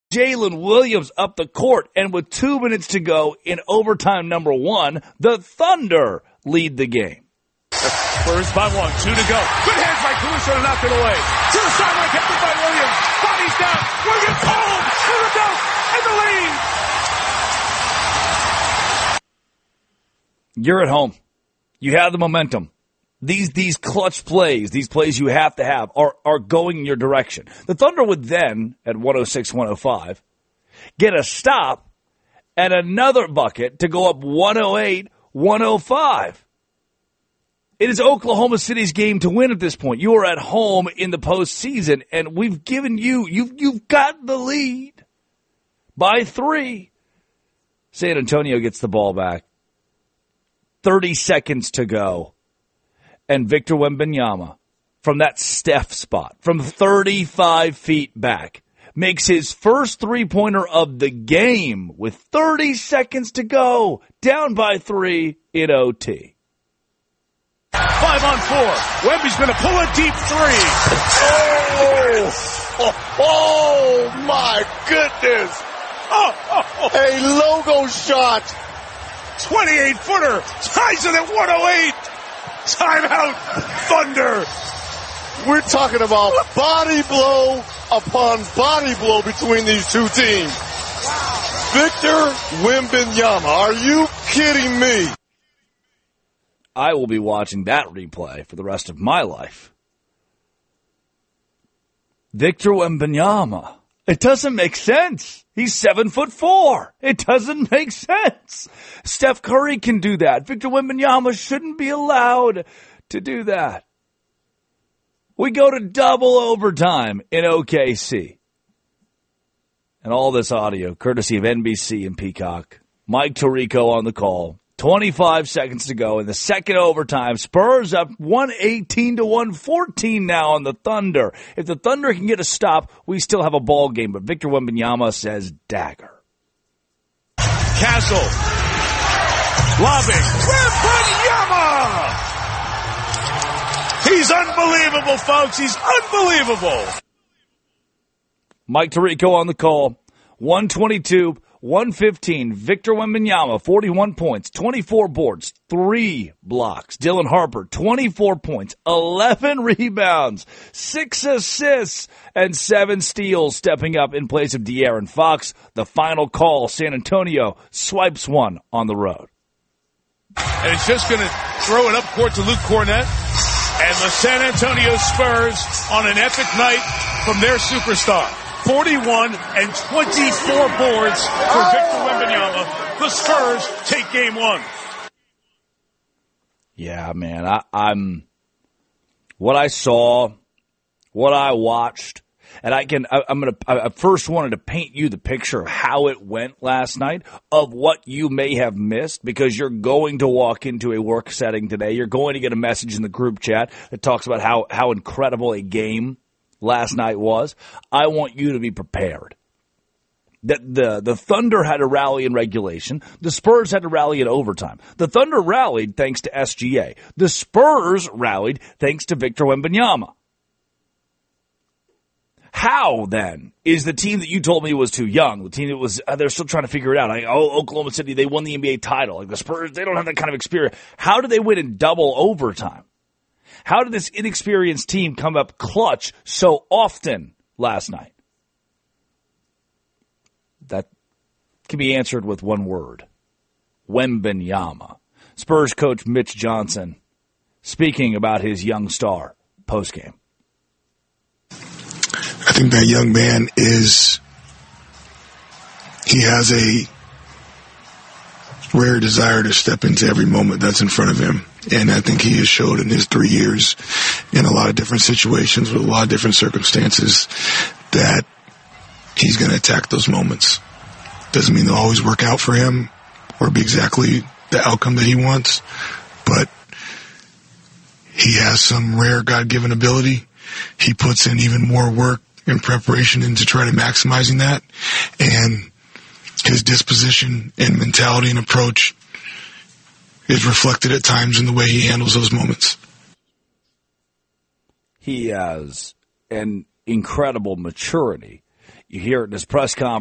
Jalen Williams up the court, and with 2 minutes to go in overtime number 1, the Thunder lead the game. Spurs by 1, 2 to go. Good hands by Caruso to knock it away. To the sideline, kept it by Williams. Bodies down. Williams home. To the dunk. And the lead. You're at home. You have the momentum. These clutch plays, these plays you have to have, are going in your direction. The Thunder would then, at 106-105, get a stop and another bucket to go up 108-105. It is Oklahoma City's game to win at this point. You are at home in the postseason, and we've given you've got the lead by 3. San Antonio gets the ball back. 30 seconds to go. And Victor Wembanyama, from that Steph spot, from 35 feet back, makes his first three-pointer of the game with 30 seconds to go, down by 3 in OT. 5 on 4. Wemby's going to pull a deep 3. Oh my goodness. A logo shot. 28-footer. Ties it at 108. Timeout, Thunder. We're talking about body blow upon body blow between these two teams. Victor Wembanyama, are you kidding me? I will be watching that replay for the rest of my life. Victor Wembanyama. It doesn't make sense. He's 7'4". It doesn't make sense. Steph Curry can do that. Victor Wembanyama shouldn't be allowed to do that. We go to double overtime in OKC. And all this audio, courtesy of NBC and Peacock. Mike Tirico on the call. 25 seconds to go in the second overtime. Spurs up 118-114 now on the Thunder. If the Thunder can get a stop, we still have a ball game. But Victor Wembanyama says dagger. Castle. Lobbing. Wembanyama! He's unbelievable, folks. He's unbelievable. Mike Tirico on the call. 122-115. Victor Wembanyama, 41 points, 24 boards, 3 blocks. Dylan Harper, 24 points, 11 rebounds, 6 assists, and 7 steals, stepping up in place of De'Aaron Fox. The final call, San Antonio swipes one on the road. And it's just going to throw it up court to Luke Cornett. And the San Antonio Spurs on an epic night from their superstar. 41 and 24 boards for Victor Wembanyama. The Spurs take game 1. Yeah, man. I'm what I saw, what I watched, and I first wanted to paint you the picture of how it went last night, of what you may have missed, because you're going to walk into a work setting today. You're going to get a message in the group chat that talks about how incredible a game last night was. I want you to be prepared. That the Thunder had a rally in regulation. The Spurs had to rally in overtime. The Thunder rallied thanks to SGA. The Spurs rallied thanks to Victor Wembanyama. How, then, is the team that you told me was too young, the team that was, they're still trying to figure it out. Oklahoma City, they won the NBA title. Like the Spurs, they don't have that kind of experience. How did they win in double overtime? How did this inexperienced team come up clutch so often last night? That can be answered with one word. Wembanyama. Spurs coach Mitch Johnson speaking about his young star postgame. I think that young man he has a rare desire to step into every moment that's in front of him. And I think he has showed in his 3 years in a lot of different situations with a lot of different circumstances that he's going to attack those moments. Doesn't mean they'll always work out for him or be exactly the outcome that he wants, but he has some rare God-given ability. He puts in even more work and preparation into try to maximizing that, and his disposition and mentality and approach is reflected at times in the way he handles those moments. He has an incredible maturity. You hear it in his press conference.